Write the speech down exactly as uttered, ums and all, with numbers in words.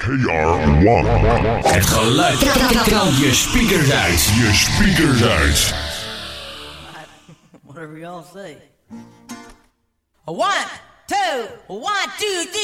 honderd. Het geluid. Knal je speakers uit. Je speakers uit. Whatever y'all say. One, two, one, two, three.